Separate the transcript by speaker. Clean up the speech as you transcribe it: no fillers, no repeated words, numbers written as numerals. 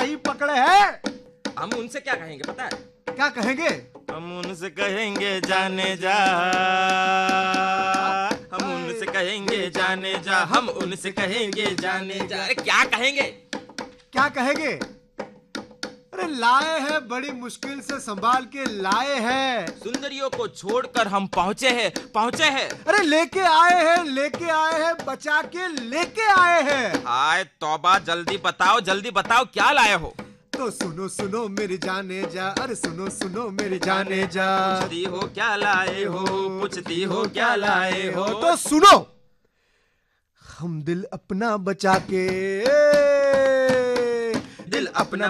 Speaker 1: सही पकड़े हैं।
Speaker 2: हम उनसे क्या कहेंगे पता है?
Speaker 1: क्या कहेंगे?
Speaker 2: हम उनसे कहेंगे जाने जा, हम उनसे कहेंगे जाने जा, हम उनसे कहेंगे जाने जा। अरे क्या कहेंगे?
Speaker 1: क्या कहेंगे? अरे लाए हैं, बड़ी मुश्किल से संभाल के लाए हैं।
Speaker 2: सुंदरियों को छोड़कर हम पहुंचे हैं।
Speaker 1: अरे लेके आए हैं, बचा के लेके आए हैं।
Speaker 2: हाय तौबा, जल्दी बताओ क्या लाए हो?
Speaker 1: तो सुनो सुनो मेरी जाने जा, अरे सुनो सुनो मेरी जाने जा।
Speaker 2: पूछती हो क्या लाए हो, पूछती हो क्या लाए हो?
Speaker 1: तो सुनो, हम दिल अपना बचा के,
Speaker 2: दिल अपना